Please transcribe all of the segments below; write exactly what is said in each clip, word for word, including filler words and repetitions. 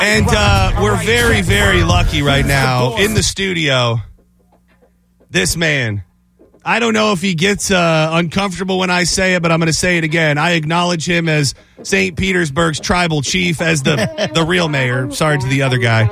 And uh, we're very, very lucky right now in the studio. This man. I don't know if he gets uh, uncomfortable when I say it, but I'm going to say it again. I acknowledge him as Saint Petersburg's tribal chief, as the, the real mayor. Sorry to the other guy.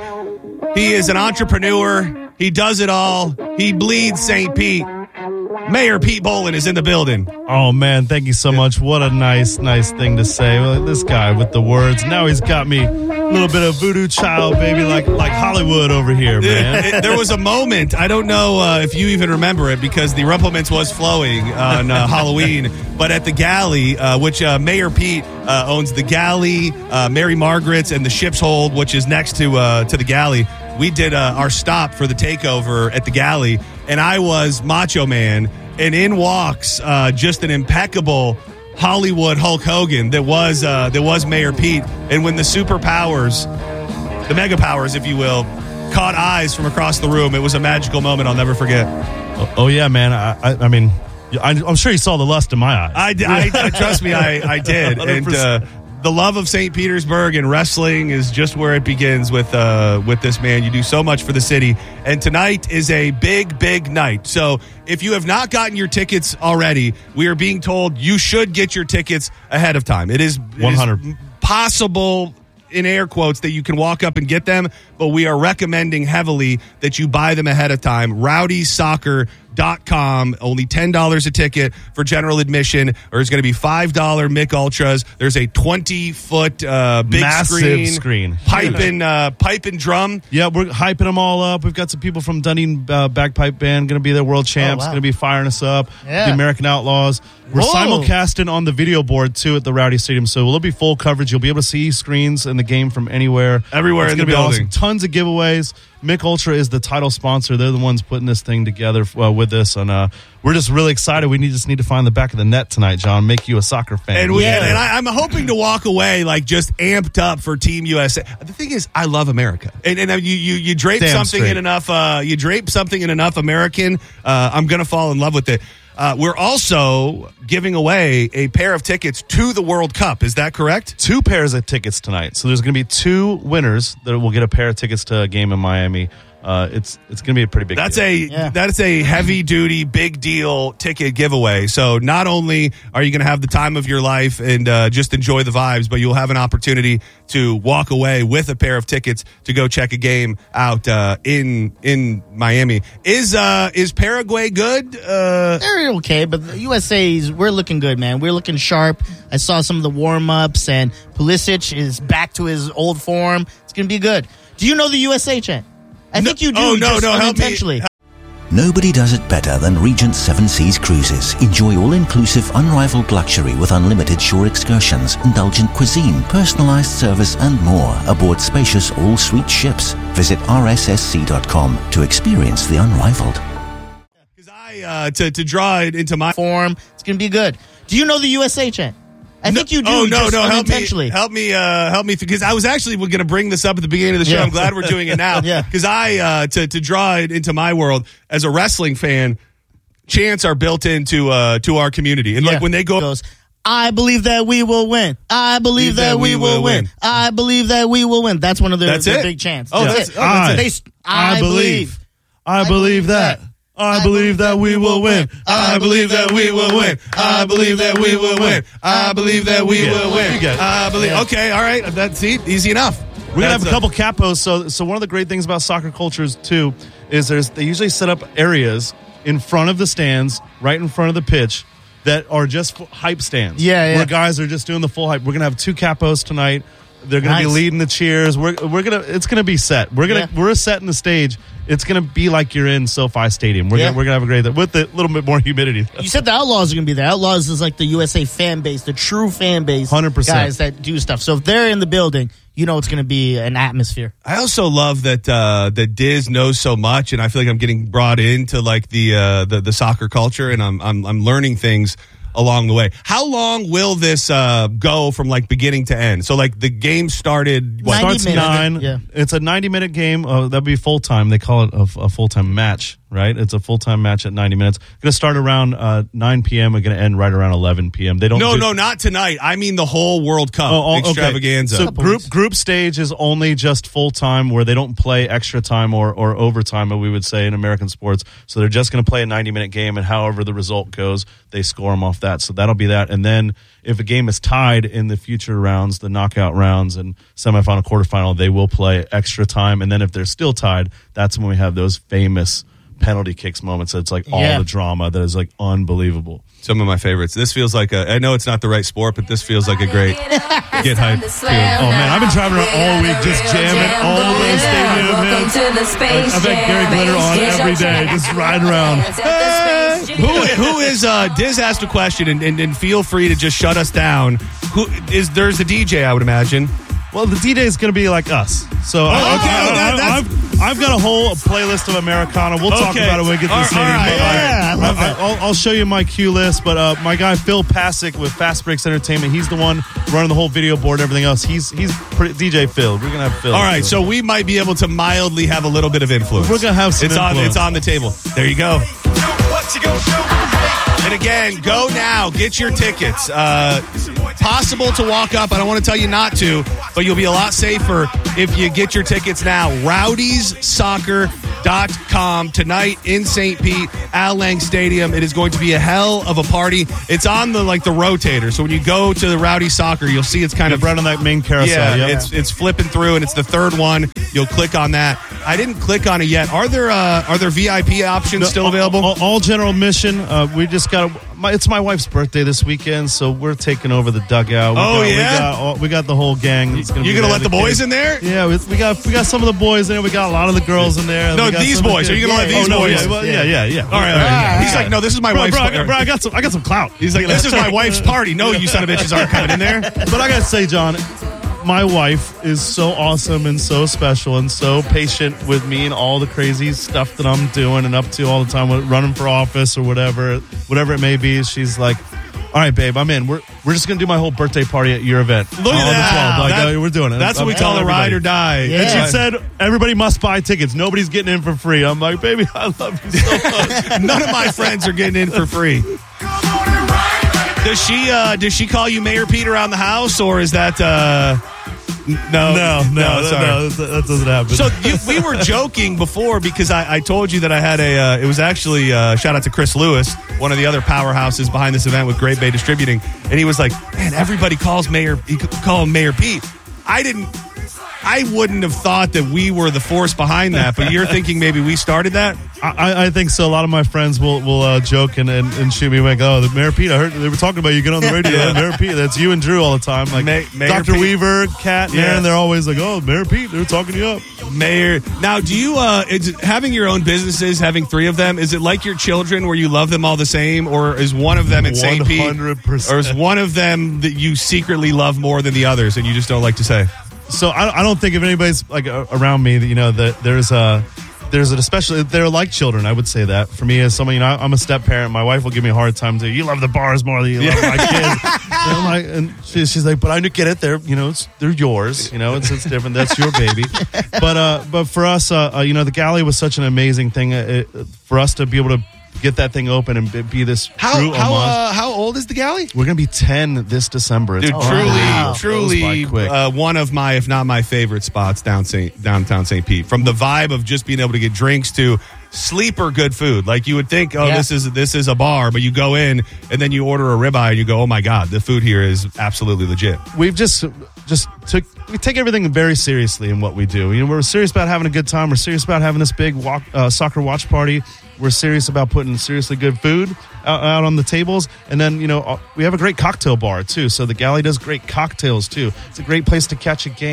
He is an entrepreneur. He does it all. He bleeds Saint Pete. Mayor Pete Bolin is in the building. Oh, man, thank you so much. What a nice, nice thing to say. Well, this guy with the words. Now he's got me a little bit of voodoo child, baby, like like Hollywood over here, man. It, it, there was a moment, I don't know uh, if you even remember it, because the Rumplemans was flowing on uh, Halloween, but at the Galley, uh, which uh, Mayor Pete uh, owns the Galley, uh, Mary Margaret's, and the Ship's Hold, which is next to uh, to the Galley. We did uh, our stop for the takeover at the Galley, and I was Macho Man, and in walks uh, just an impeccable Hollywood Hulk Hogan that was uh, that was Mayor Pete. And when the superpowers, the mega powers, if you will, caught eyes from across the room, it was a magical moment I'll never forget. Oh, oh yeah, man. I, I, I mean, I, I'm sure you saw the lust in my eyes. I, I, I trust me, I, I did. And uh, the love of Saint Petersburg and wrestling is just where it begins with uh, with this man. You do so much for the city. And tonight is a big, big night. So if you have not gotten your tickets already, we are being told you should get your tickets ahead of time. It is, it one hundred is possible, in air quotes, that you can walk up and get them, but we are recommending heavily that you buy them ahead of time. rowdy soccer dot com, only ten dollars a ticket for general admission, or it's going to be five dollars Mick Ultras. There's a twenty-foot uh, big massive screen, screen. Pipe, and, uh, pipe and drum. Yeah, we're hyping them all up. We've got some people from Dunedin uh, Bagpipe Band going to be there, world champs, oh, wow. going to be firing us up. Yeah. The American Outlaws. We're Whoa. simulcasting on the video board, too, at the Rowdy Stadium, so it'll be full coverage. You'll be able to see screens in the game from anywhere. Everywhere it's in the gonna be building. Awesome. Tons of giveaways. Mick Ultra is the title sponsor. They're the ones putting this thing together uh, with us, and uh, we're just really excited. We need, just need to find the back of the net tonight, John, make you a soccer fan. And, we, Yeah. and I, I'm hoping to walk away like just amped up for Team U S A. The thing is, I love America, and, and you you you drape Damn something straight. in enough. Uh, you drape something in enough American. Uh, I'm gonna fall in love with it. Uh, we're also giving away a pair of tickets to the World Cup. Is that correct? Two pairs of tickets tonight. So there's going to be two winners that will get a pair of tickets to a game in Miami. Uh, it's it's going to be a pretty big That's deal. a Yeah. that's a heavy duty, big deal ticket giveaway. So not only are you going to have the time of your life and uh, just enjoy the vibes, but you'll have an opportunity to walk away with a pair of tickets to go check a game out uh, in in Miami. Is uh, is Paraguay good? Uh, They're okay, but the U S A's, we're looking good, man. We're looking sharp. I saw some of the warm-ups, and Pulisic is back to his old form. It's going to be good. Do you know the U S A, Chen? I No- think you do, oh, no, just no, help me. unintentionally. Nobody does it better than Regent Seven Seas Cruises. Enjoy all-inclusive, unrivaled luxury with unlimited shore excursions, indulgent cuisine, personalized service, and more aboard spacious all-suite ships. Visit r s s c dot com to experience the unrivaled. Because I uh, to to draw it into my Form. It's going to be good. Do you know the U S A, Chen? I think you do, Oh no, just no, help me, unintentionally. help me, uh, help me, because I was actually going to bring this up at the beginning of the show. Yeah. I'm glad we're doing it now. Yeah. Because I uh, to to draw it into my world as a wrestling fan, chants are built into uh, to our community, and Yeah. like when they go. goes, I believe that we will win. I believe that we will win. I believe that we will win. That's one of their, That's their it? big chants. Oh, That's that's- it. oh, that's it. They s- I, I believe. I believe that. I believe that we will win. I believe that we will win. I believe that we will win. I believe that we Yeah. will win. You get it. I believe. Yeah. Okay, all right. That's see, easy enough. We're going to have That's a couple capos. So, so one of the great things about soccer cultures, too, is there's they usually set up areas in front of the stands, right in front of the pitch, that are just hype stands. Yeah, yeah. Where guys are just doing the full hype. We're going to have two capos tonight. They're going to Nice. be leading the cheers. We're we're gonna it's going to be set. We're gonna Yeah. we're setting the stage. It's going to be like you're in SoFi Stadium. We're Yeah. gonna, we're going to have a great with a little bit more humidity. You said the Outlaws are going to be there. Outlaws is like the U S A fan base, the true fan base. one hundred percent. Guys that do stuff. So if they're in the building, you know it's going to be an atmosphere. I also love that uh, that Diz knows so much, and I feel like I'm getting brought into like the uh, the, the soccer culture, and I'm I'm I'm learning things along the way. How long will this uh, go from like beginning to end? So like the game started. What? ninety Starts minutes. nine. Yeah. It's a ninety minute game. Uh, that'd be full time. They call it a, a full time match, right? It's a full time match at ninety minutes. Going to start around uh, nine p.m. and going to end right around eleven p.m. They don't. No, do- no, not tonight. I mean the whole World Cup Oh, all- okay. extravaganza. So Couple group weeks. group stage is only just full time, where they don't play extra time or or overtime, as we would say in American sports. So they're just going to play a ninety minute game, and however the result goes, they score them off that. So that'll be that. And then if a game is tied in the future rounds, the knockout rounds and semifinal, quarterfinal, they will play extra time. And then if they're still tied, that's when we have those famous penalty kicks moments. It's like all Yeah. the drama that is like unbelievable. Some of my favorites. This feels like a. I know it's not the right sport, but this feels like a great get hype. Oh man, I've been driving around all week just jamming all those stadium hits. Like, I've had Gary Glitter on every day, just riding around. Who who is uh Diz asked a question and, and, and feel free to just shut us down. Who is there's a D J, I would imagine. Well, the D J is going to be like us. So I, okay, I, that- I, that's- I've, I've got a whole playlist of Americana. We'll talk Okay. about it when we get to All the stadium. right, But, all uh, right. I love I, that. I'll, I'll show you my cue list. But uh, my guy Phil Pasick with Fast Breaks Entertainment, he's the one running the whole video board and everything else. He's he's pretty, D J Phil. We're going to have Phil. All right, so we might be able to mildly have a little bit of influence. We're gonna have some It's on. influence. It's on the table. There you go. And again, go now. Get your tickets. Uh, possible to walk up. I don't want to tell you not to, but you'll be a lot safer if you get your tickets now. rowdies soccer dot com tonight in Saint Pete, Al Lang Stadium. It is going to be a hell of a party. It's on the like the rotator, so when you go to the Rowdy Soccer, you'll see it's kind of right on that main carousel. yeah, Yep. it's it's flipping through, and it's the third one. You'll click on that. I didn't click on it yet. Are there uh, are there V I P options still available? All, all general admission. Uh, we just got. My, it's my wife's birthday this weekend, so we're taking over the dugout. We Oh, got, yeah? we got, all, we got the whole gang. It's gonna You be gonna there, let the kids. boys in there? Yeah, we, we got we got some of the boys in there. We got a lot of the girls in there. No, We got these some of the boys. Are you kids. gonna let these oh, no, boys? Yeah, well, yeah, yeah, yeah. All right, all right. He's like, no, this is my Bro, wife's. bro, I, par- bro, I got some. I got some clout. He's like, this is my wife's party. No, you son of bitches aren't coming in there. But I gotta say, John, my wife is so awesome and so special and so patient with me and all the crazy stuff that I'm doing and up to all the time, with running for office or whatever, whatever it may be. She's like, "All right, babe, I'm in. We're we're just gonna do my whole birthday party at your event. Look at on the that. twelfth. Like, That- uh, we're doing it. That's what I'm we call a telling ride everybody. or die. Yeah. And Yeah. she said, everybody must buy tickets. Nobody's getting in for free. I'm like, baby, I love you so much. None of my friends are getting in for free. Does she uh, does she call you Mayor Pete around the house, or is that uh, n- no no, no, no, sorry. no, that that doesn't happen. So you, we were joking before because I, I told you that I had a. Uh, it was actually uh, shout out to Chris Lewis, one of the other powerhouses behind this event with Great Bay Distributing, and he was like, "Man, everybody calls Mayor. You could call him Mayor Pete." I didn't. I wouldn't have thought that we were the force behind that, but you're thinking maybe we started that. I, I think so. A lot of my friends will will uh, joke and, and, and shoot me like, "Oh, the Mayor Pete! I heard they were talking about you. Get on the radio, Yeah. Mayor Pete." That's you and Drew all the time. Like Ma- Mayor Doctor Pete. Weaver, Kat, and Yeah. Aaron, they're always like, "Oh, Mayor Pete, they're talking you up." Mayor. Now, do you uh, is having your own businesses, having three of them? Is it like your children, where you love them all the same, or is one of them in Saint Pete, one hundred percent. or is one of them that you secretly love more than the others, and you just don't like to say? So I, I don't think if anybody's like uh, around me that you know that there's a there's an especially they're like children. I would say that for me as someone, you know, I'm a step parent. My wife will give me a hard time too. You love the bars more than you love my kids. And I'm like, and she, she's like, but I get it. They're you know it's, they're yours. You know it's it's different. That's your baby. But uh, but for us, uh, uh, you know, the galley was such an amazing thing. Uh, it, for us to be able to get that thing open and be, be this How true how homage. uh, how old is the galley? We're gonna be ten this December. It's Dude, unbelievable. truly, wow. truly, Goes by quick. uh, one of my, if not my favorite spots down Saint downtown Saint Pete. From the vibe of just being able to get drinks to sleeper good food. Like you would think, oh, Yeah. this is this is a bar, but you go in and then you order a ribeye and you go, oh my god, the food here is absolutely legit. We've just just took we take everything very seriously in what we do. You know, we're serious about having a good time. We're serious about having this big walk, uh, soccer watch party. We're serious about putting seriously good food out, out on the tables, and then you know uh, we have a great cocktail bar too. So the galley does great cocktails too. It's a great place to catch a game.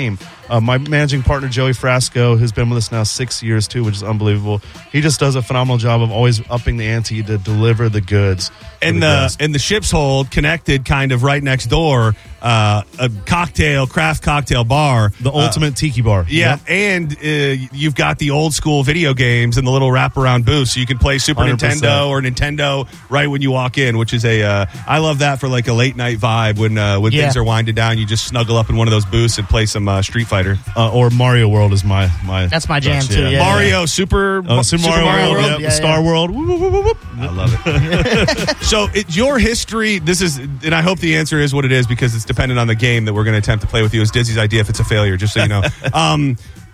Uh, my managing partner, Joey Frasco, who's been with us now six years too, which is unbelievable. He just does a phenomenal job of always upping the ante to deliver the goods. And the, the and the Ship's Hold connected kind of right next door, uh, a cocktail, craft cocktail bar. The ultimate uh, tiki bar. Yeah, yep. and uh, you've got the old school video games and the little wraparound booth, so you can play Super one hundred percent. Nintendo or Nintendo right when you walk in, which is a, uh, I love that for like a late night vibe when uh, when yeah. things are winding down. You just snuggle up in one of those booths and play some uh, Street Fighter. Uh, or Mario World is my, my That's my jam touch, too, yeah. Mario, Super, oh, Super, Super Mario, Mario World, World. Yep, Yeah, Star yeah. World. Whoop, whoop, whoop, whoop. I love it. So it, your history, this is, and I hope the answer is what it is because it's dependent on the game that we're going to attempt to play with you. It's Dizzy's idea if it's a failure, just so you know. um,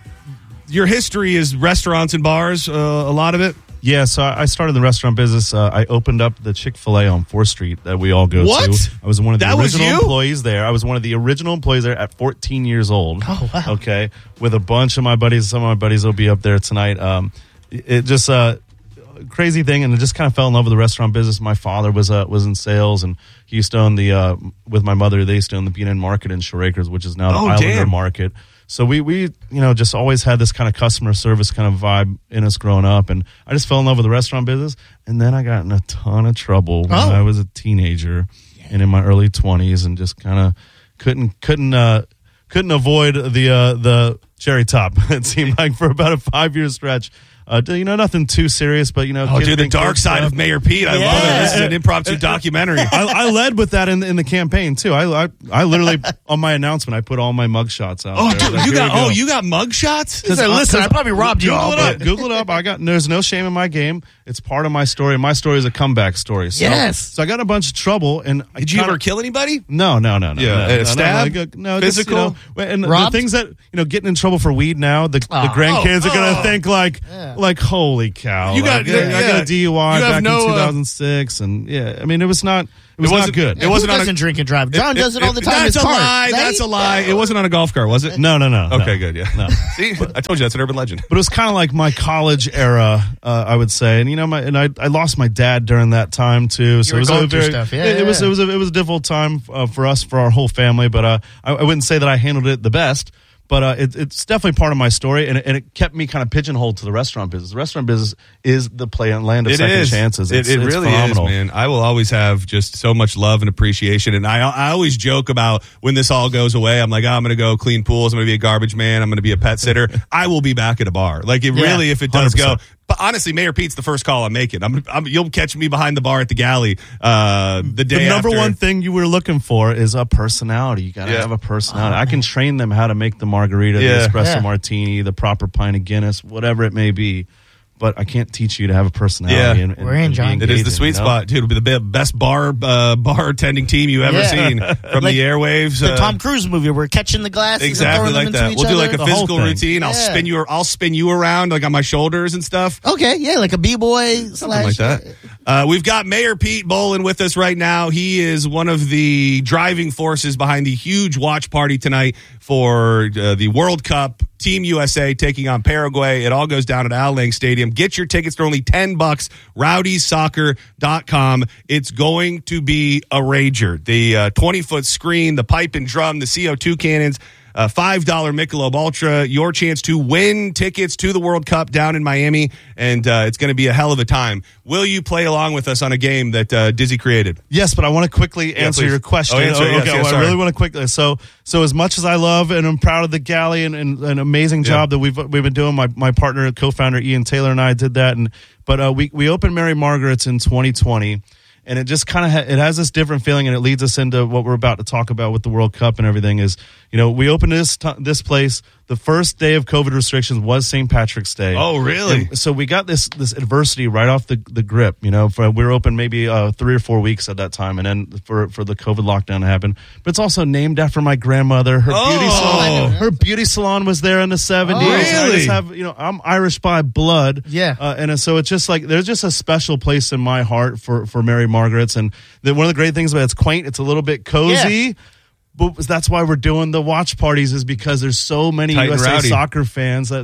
your history is restaurants and bars, uh, a lot of it? Yeah, so I started the restaurant business. Uh, I opened up the Chick-fil-A on fourth Street that we all go what? to. I was one of the that original was you? employees there. I was one of the original employees there at fourteen years old. Oh, wow. Okay, with a bunch of my buddies. Some of my buddies will be up there tonight. Um, it, it just uh, crazy thing, and I just kind of fell in love with the restaurant business. My father was uh, was in sales, and he used to own the uh, with my mother. They used to own the B and N Market in Shore Acres, which is now the Oh, Islander damn. Market. So we, we, you know, just always had this kind of customer service kind of vibe in us growing up. And I just fell in love with the restaurant business. And then I got in a ton of trouble when Oh. I was a teenager and in my early twenties and just kind of couldn't, couldn't, uh, couldn't avoid the, uh, the cherry top. It seemed like for about a five year stretch. Uh, you know, nothing too serious, but, you know. Oh, kids dude, the being dark kids side stuff. of Mayor Pete. I Yeah. love it. This is an impromptu documentary. I, I led with that in, in the campaign, too. I, I, I literally, on my announcement, I put all my mug shots out Oh, there. dude, Like, you here got we go. oh, you got mug shots? He said, listen, I probably robbed you Google all, it up. but Google it up. I got. There's no shame in my game. It's part of my story. My story is a comeback story. So, Yes. So I got a bunch of trouble, and I Did you kinda- ever kill anybody? No, no, no, no. Yeah, no, a no, stab? No, no, no, just, you Physical? know, and Robbed? the things that you know, getting in trouble for weed now, the, Oh. the grandkids Oh, are gonna oh. think like, Yeah. like, holy cow! You got- Like, I, I yeah. got a D U I You have back no, uh, in two thousand six, and yeah, I mean, it was not. It was not wasn't- good. it wasn't Who on a- doesn't drink and drive? John does it all the time. in That's his a car. lie. Right? That's a lie. It wasn't on a golf cart, was it? No, no, no. Okay, no. good. Yeah. No. See, I told you that's an urban legend. But it was kind of like my college era, uh, I would say, and you know, my and I, I lost my dad during that time too. So were it was going a through very, stuff. Yeah, it, it was yeah. it was a, it was a difficult time uh, for us, for our whole family. But uh, I, I wouldn't say that I handled it the best. But uh, it, it's definitely part of my story, and it, and it kept me kind of pigeonholed to the restaurant business. The restaurant business is the play and land of It second is. chances. It, It's, it it's really phenomenal. is, man. I will always have just so much love and appreciation. And I, I always joke about when this all goes away, I'm like, oh, I'm going to go clean pools. I'm going to be a garbage man. I'm going to be a pet sitter. I will be back at a bar. Like, it Yeah, really, if it does one hundred go. percent. But honestly, Mayor Pete's the first call I'm making. I'm, I'm you'll catch me behind the bar at the galley uh, the day The number after. one thing you were looking for is a personality. You got to Yeah. have a personality. I can train them how to make the margarita, Yeah. the espresso Yeah. martini, the proper pint of Guinness, whatever it may be. But I can't teach you to have a personality. Yeah. and, and, We're in, and be John. It is the engaging, sweet you know? spot, dude. It'll be the be- best bar uh, bartending team you ever Yeah. seen from Like the airwaves. The uh, Tom Cruise movie, we're catching the glasses and Exactly throwing like them into that. each We'll do other. like a The whole physical thing. routine. I'll Yeah. spin you. I'll spin you around like on my shoulders and stuff. Okay, yeah, like a b-boy Something slash like that. Uh, we've got Mayor Pete Bolin with us right now. He is one of the driving forces behind the huge watch party tonight for uh, the World Cup. Team U S A taking on Paraguay. It all goes down at Al Lang Stadium. Get your tickets for only ten bucks. rowdies soccer dot com. It's going to be a rager. The uh, twenty-foot screen, the pipe and drum, the C O two cannons, uh, five dollar Michelob Ultra, your chance to win tickets to the World Cup down in Miami, and uh, it's going to be a hell of a time. Will you play along with us on a game that uh, Dizzy created? Yes, but I want to quickly answer please. your question. Oh, answer it. Yes, okay, yes, well, I sorry. really want to quickly. So, so as much as I love and I'm proud of the galley and, and an amazing job Yeah. that we've we've been doing, my my partner, co-founder Ian Taylor, and I did that. And but uh, we we opened Mary Margaret's in twenty twenty. And it just kind of ha- it has this different feeling, and it leads us into what we're about to talk about with the World Cup and everything. Is, you know, we opened this t- this place. The first day of COVID restrictions was Saint Patrick's Day. Oh, really? And so we got this this adversity right off the, the grip. You know, for, we were open maybe uh, three or four weeks at that time, and then for for the COVID lockdown to happen. But it's also named after my grandmother. Her Oh. beauty salon. Her beauty salon was there in the seventies. Oh. I just Really? have, you know, I'm Irish by blood. Yeah. Uh, and so it's just like there's just a special place in my heart for for Mary Margaret's, and the, one of the great things about it, it's quaint. It's a little bit cozy. Yeah. But that's why we're doing the watch parties, is because there's so many Tight and U S A rowdy. soccer fans that, that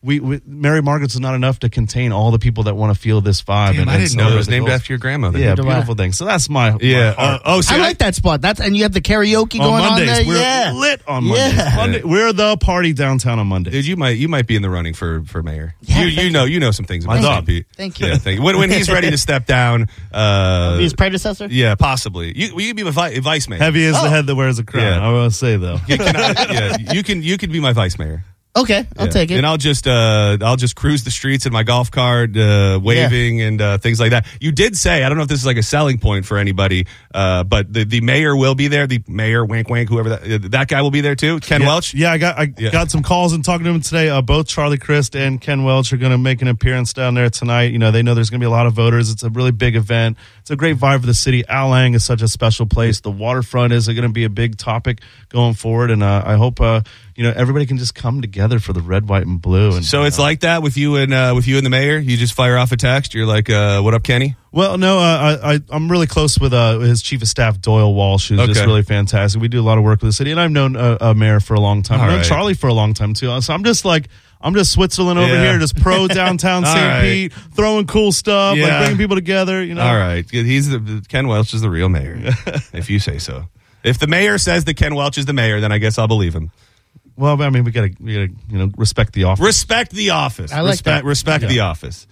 we, we Mary Margaret's is not enough to contain all the people that want to feel this vibe. Damn, and I and didn't so know it are was the named girls. after your grandmother. Yeah, Neither do I. beautiful thing. So that's my Yeah. my Uh, heart. oh, see, I like that spot. That's and you have the karaoke on going Mondays. on there. We're Yeah, lit on Mondays. Yeah. Monday, we're the party downtown on Monday. Dude, you might you might be in the running for, for mayor. Yeah, you you thank know you know some things about My Saint dog. Pete. Thank you. Yeah, thank you. When, when he's ready to step down, uh, his predecessor. yeah, possibly. You you can be my vi- vice mayor. Heavy is Oh. the head that wears a crown. Yeah. I will say though. Yeah, can I- yeah, you can you can be my vice mayor. Okay, I'll Yeah. take it. And I'll just uh, I'll just cruise the streets in my golf cart, uh, waving and uh, things like that. You did say, I don't know if this is like a selling point for anybody, uh, but the, the mayor will be there. The mayor, wink, wink, whoever that uh, that guy will be there too. Ken yeah, Welch. Yeah, I got I Yeah. got some calls and talking to him today. Uh, both Charlie Crist and Ken Welch are going to make an appearance down there tonight. You know, they know there's going to be a lot of voters. It's a really big event. It's a great vibe for the city. Al Lang is such a special place. The waterfront is going to be a big topic going forward, and uh, I hope uh, you know everybody can just come together for the red, white, and blue. And So it's like that with you and uh, with you and the mayor. You just fire off a text. You're like, uh, "What up, Kenny?" Well, no, uh, I, I, I'm really close with uh, his chief of staff, Doyle Walsh, who's just Okay. really fantastic. We do a lot of work with the city, and I've known uh, uh, Mayor for a long time. All I've known right. Charlie for a long time, too. So I'm just like, I'm just Switzerland over Yeah. here, just pro downtown All Saint right. Pete, throwing cool stuff, Yeah. like bringing people together, you know. All right, he's the Ken Welch is the real mayor, if you say so. If the mayor says that Ken Welch is the mayor, then I guess I'll believe him. Well, I mean, we gotta, we gotta, you know, respect the office. Respect the office. I like respect, that. Respect Yeah. the office.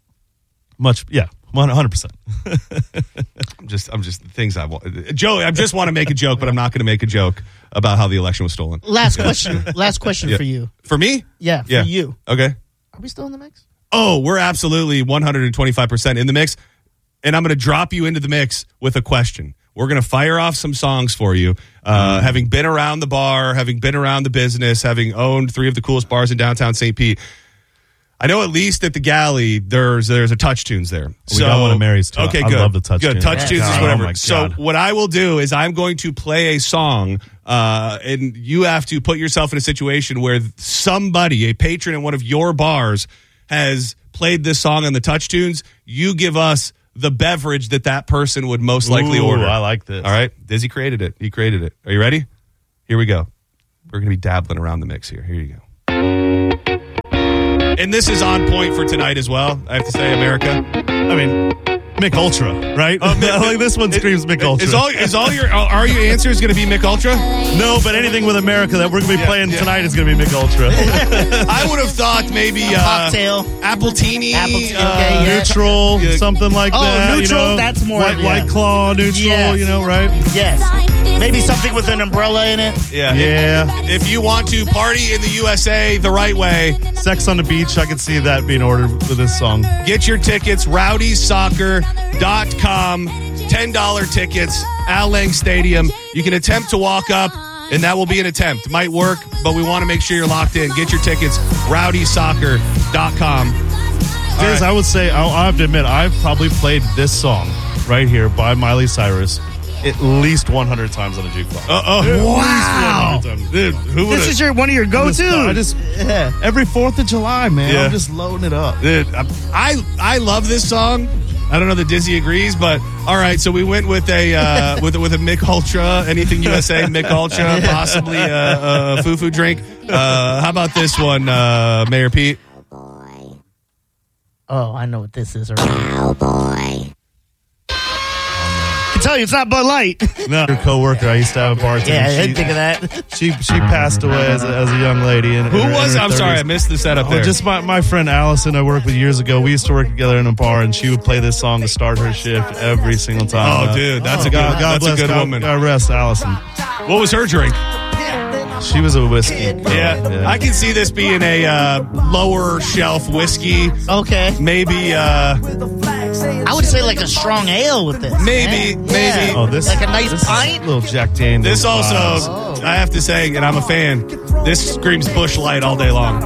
Much, yeah, one hundred percent. I'm just, I'm just things I want. Joe, I just want to make a joke, but I'm not going to make a joke about how the election was stolen. Last question. Last question Yeah. for you. For me? Yeah, for Yeah. you. Okay. Are we still in the mix? Oh, we're absolutely one hundred twenty-five percent in the mix. And I'm going to drop you into the mix with a question. We're going to fire off some songs for you. Uh, having been around the bar, having been around the business, having owned three of the coolest bars in downtown Saint Pete, I know at least at the Galley, there's there's a Touch Tunes there. We got one of Mary's, too. Okay, I good. love the Touch good. Tunes. Touch Yeah. Tunes is God, whatever. oh my So God. what I will do is I'm going to play a song, uh, and you have to put yourself in a situation where somebody, a patron at one of your bars, has played this song on the Touch Tunes. You give us the beverage that that person would most likely Ooh, order. I like this. All right, Dizzy created it. He created it. Are you ready? Here we go. We're going to be dabbling around the mix here. Here you go. And this is on point for tonight as well. I have to say, America. I mean, Mick Ultra, right? like this one screams Mick Ultra. Is all is all your are your answers going to be Mick Ultra? no, but anything with America that we're going to be Yeah, playing yeah. tonight is going to be Mick Ultra. I would have thought maybe uh, Cocktail. Appletini, Apple tea, uh, okay, yeah. Neutral, Yeah. something like Oh, that. you neutral, know? that's more, White, yeah. White Claw, neutral, Yes. you know, right? Yes. Maybe something with an umbrella in it. Yeah. Yeah. If you want to party in the U S A the right way, Sex on the Beach, I could see that being ordered with this song. get your tickets, rowdy soccer dot com. ten dollars tickets, Al Lang Stadium. You can attempt to walk up, and that will be an attempt. Might work, but we want to make sure you're locked in. Get your tickets, rowdy soccer dot com. Diz, I would say, I I have to admit, I've probably played this song right here by Miley Cyrus at least one hundred times on a jukebox. Uh, oh, At least Wow. one hundred times. dude, who would This is your one of your go-tos. I just, Yeah. every fourth of July, man, Yeah. I'm just loading it up. Dude, I I love this song. I don't know that Dizzy agrees, but all right. So we went with a uh, with with a Mick Ultra, anything U S A, Mick Ultra, possibly a, a foo-foo drink. Uh, how about this one, uh, Mayor Pete? Oh, I know what this is already. Cowboy. I can tell you it's not Bud Light. No, her coworker, I used to have a bartender. Yeah, I she, didn't think of that. she she passed away as a, as a young lady. In, Who in her, was? in her I'm sorry, I thirties. missed the setup Oh, there. just my, my friend Allison I worked with years ago. We used to work together in a bar, and she would play this song to start her shift every single time. Oh, dude, that's a God, good- God that's a bless, good God, woman. God rest Allison. What was her drink? She was a whiskey. Yeah, I can see this being a uh, lower shelf whiskey. Okay. Maybe, uh, I would say like a strong ale with this. Maybe, man. maybe. Yeah. Oh, this Like a nice this is pint? a little Jack Daniels. this also, vibes. I have to say, and I'm a fan, this screams Bush Light all day long.